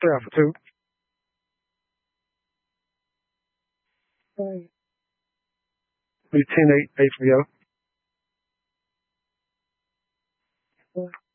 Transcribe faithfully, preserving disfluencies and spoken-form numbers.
Three Alpha Two. Routine eight, eight V O.